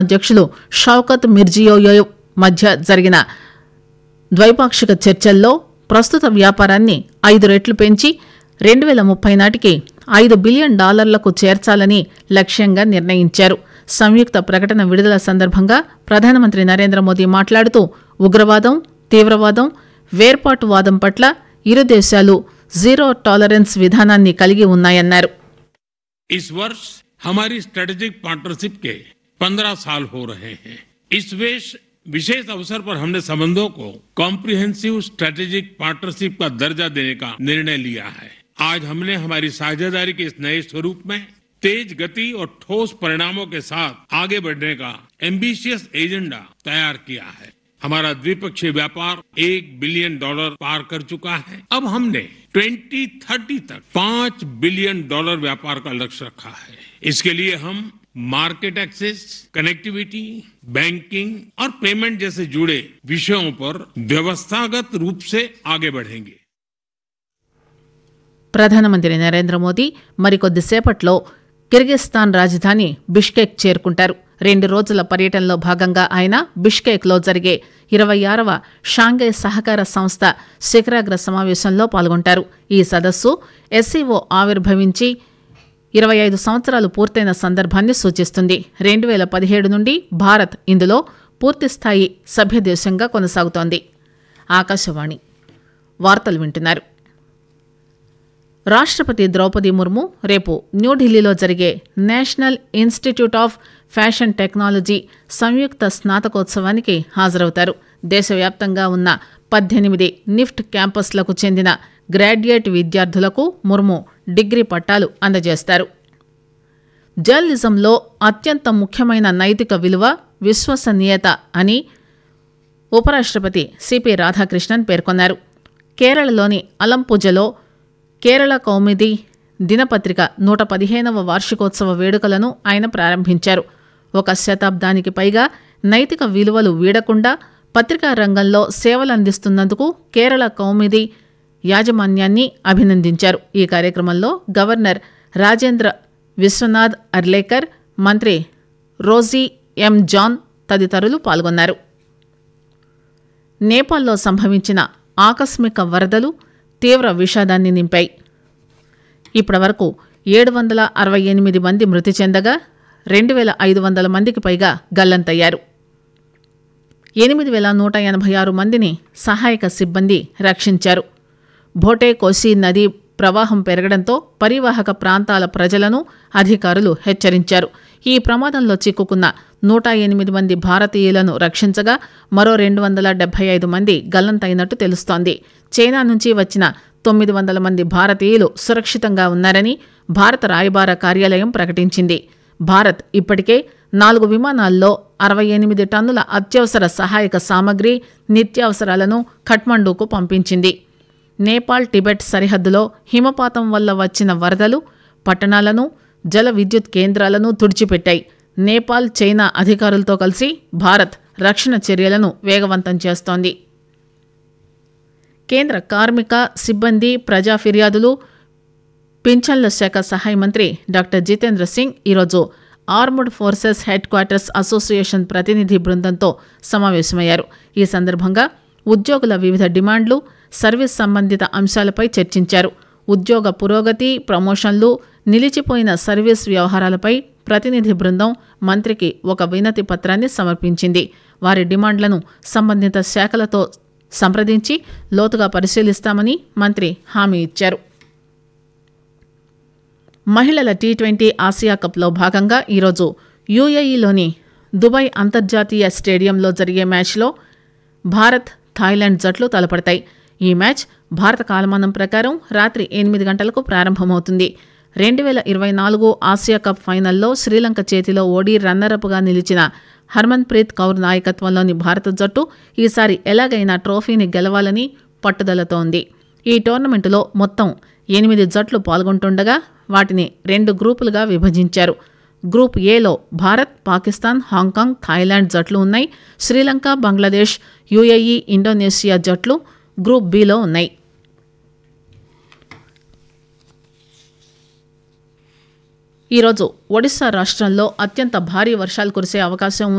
అధ్యక్షులు షౌకత్ మిర్జియోయేవ్ మధ్య జరిగిన ద్వైపాక్షిక చర్చల్లో ప్రస్తుత వ్యాపారాన్ని 5 రెట్లు పెంచి 2030 నాటికి $5 బిలియన్ చేర్చాలని లక్ష్యంగా నిర్ణయించారు. సంయుక్త ప్రకటన విడుదల సందర్భంగా ప్రధానమంత్రి నరేంద్ర మోదీ మాట్లాడుతూ ఉగ్రవాదం, తీవ్రవాదం, వేర్పాటువాదం పట్ల ఇరు దేశాలు జీరో టాలరెన్స్ విధానాన్ని కలిగి ఉన్నాయన్నారు. इस वर्ष हमारी स्ट्रेटेजिक पार्टनरशिप के 15 साल हो रहे हैं. इस विशेष अवसर पर हमने संबंधों को कॉम्प्रिहेंसिव स्ट्रेटेजिक पार्टनरशिप का दर्जा देने का निर्णय लिया है. आज हमने हमारी साझेदारी के इस नए स्वरूप में तेज गति और ठोस परिणामों के साथ आगे बढ़ने का एम्बिशियस एजेंडा तैयार किया है. हमारा द्विपक्षीय व्यापार $1 बिलियन पार कर चुका है. अब हमने 2030 तक $5 बिलियन व्यापार का लक्ष्य रखा है. इसके लिए हम मार्केट एक्सेस, कनेक्टिविटी, बैंकिंग और पेमेंट जैसे जुड़े विषयों पर व्यवस्थागत रूप से आगे बढ़ेंगे. ప్రధానమంత్రి నరేంద్ర మోదీ మరికొద్దిసేపట్లో కిర్గిస్థాన్ రాజధాని బిష్కెక్ చేరుకుంటారు. 2 రోజుల పర్యటనలో భాగంగా ఆయన బిష్కెక్లో జరిగే 26వ షాంఘై సహకార సంస్థ శిఖరాగ్ర సమావేశంలో పాల్గొంటారు. ఈ సదస్సు ఎస్సీఓ ఆవిర్భవించి 25 సంవత్సరాలు పూర్తయిన సందర్భాన్ని సూచిస్తుంది. 2017 నుండి భారత్ ఇందులో పూర్తిస్థాయి సభ్యదేశంగా కొనసాగుతోంది. ఆకాశవాణి వార్తలు వింటున్నారు. రాష్ట్రపతి ద్రౌపది ముర్ము రేపు న్యూఢిల్లీలో జరిగే national institute of fashion technology సంయుక్త స్నాతకోత్సవానికి హాజరవుతారు. దేశవ్యాప్తంగా ఉన్న 18 నిఫ్ట్ క్యాంపస్లకు చెందిన గ్రాడ్యుయేట్ విద్యార్థులకు ముర్ము డిగ్రీ పట్టాలు అందజేస్తారు. జర్నలిజంలో అత్యంత ముఖ్యమైన నైతిక విలువ విశ్వసనీయత అని ఉపరాష్ట్రపతి సిపి రాధాకృష్ణన్ పేర్కొన్నారు. కేరళలోని అలంపుజలో కేరళ కౌముది దినపత్రిక 115వ వార్షికోత్సవ వేడుకలను ఆయన ప్రారంభించారు. 1 శతాబ్దానికి పైగా నైతిక విలువలు వీడకుండా పత్రికా రంగంలో సేవలందిస్తున్నందుకు కేరళ కౌముది యాజమాన్యాన్ని అభినందించారు. ఈ కార్యక్రమంలో గవర్నర్ రాజేంద్ర విశ్వనాథ్ అర్లేకర్, మంత్రి రోజీ ఎం జాన్ తదితరులు పాల్గొన్నారు. నేపాల్లో సంభవించిన ఆకస్మిక వరదలు తీవ్ర విషాదాన్ని నింపాయి. ఇప్పటివరకు 768 మంది మృతి చెందగా 2500 మందికి పైగా గల్లంతయ్యారు. 8186 మందిని సహాయక సిబ్బంది రక్షించారు. భోటే కోసి నదీ ప్రవాహం పెరగడంతో పరివాహక ప్రాంతాల ప్రజలను అధికారులు హెచ్చరించారు. ఈ ప్రమాదంలో చిక్కుకున్న 108 మంది భారతీయులను రక్షించగా మరో 275 మంది గల్లంతైనట్టు తెలుస్తోంది. చైనా నుంచి వచ్చిన 900 మంది భారతీయులు సురక్షితంగా ఉన్నారని భారత రాయబార కార్యాలయం ప్రకటించింది. భారత్ ఇప్పటికే 4 విమానాల్లో 68 టన్నుల అత్యవసర సహాయక సామగ్రి, నిత్యావసరాలను ఖట్మండూకు పంపించింది. నేపాల్ టిబెట్ సరిహద్దులో హిమపాతం వల్ల వచ్చిన వరదలు పట్టణాలను, జల విద్యుత్ కేంద్రాలను తుడిచిపెట్టాయి. నేపాల్, చైనా అధికారులతో కలిసి భారత్ రక్షణ చర్యలను వేగవంతం చేస్తోంది. కేంద్ర కార్మిక, సిబ్బంది, ప్రజా ఫిర్యాదులు, పింఛన్ల శాఖ సహాయ మంత్రి డాక్టర్ జితేంద్ర సింగ్ ఈరోజు armed forces head quarters association ప్రతినిధి బృందంతో సమావేశమయ్యారు. ఈ సందర్భంగా ఉద్యోగుల వివిధ డిమాండ్లు, సర్వీస్ సంబంధిత అంశాలపై చర్చించారు. ఉద్యోగ పురోగతి, ప్రమోషన్లు, నిలిచిపోయిన సర్వీస్ వ్యవహారాలపై ప్రతినిధి బృందం మంత్రికి ఒక వినతి పత్రాన్ని సమర్పించింది. వారి డిమాండ్లను సంబంధిత శాఖలతో సంప్రదించి లోతుగా పరిశీలిస్తామని మంత్రి హామీ ఇచ్చారు. మహిళల టీ20 ఆసియా కప్లో భాగంగా ఈరోజు యూఏఈలోని దుబాయ్ అంతర్జాతీయ స్టేడియంలో జరిగే మ్యాచ్లో భారత్, థాయిలాండ్ జట్లు తలపడతాయి. ఈ మ్యాచ్ భారత కాలమానం ప్రకారం రాత్రి 8 గంటలకు ప్రారంభమవుతుంది. 2024 ఆసియా కప్ ఫైనల్లో శ్రీలంక చేతిలో ఓడి రన్నరప్గా నిలిచిన హర్మన్ ప్రీత్ కౌర్ నాయకత్వంలోని భారత జట్టు ఈసారి ఎలాగైనా ట్రోఫీని గెలవాలని పట్టుదలతో ఉంది. ఈ టోర్నమెంటులో మొత్తం 8 జట్లు పాల్గొంటుండగా వాటిని 2 గ్రూపులుగా విభజించారు. గ్రూప్ ఏలో భారత్, పాకిస్తాన్, హాంకాంగ్, థాయిలాండ్ జట్లు ఉన్నాయి. శ్రీలంక, బంగ్లాదేశ్, యూఏఈ, ఇండోనేషియా జట్లు గ్రూప్ బిలో ఉన్నాయి. ఈరోజు ఒడిశా రాష్ట్రంలో అత్యంత భారీ వర్షాలు కురిసే అవకాశం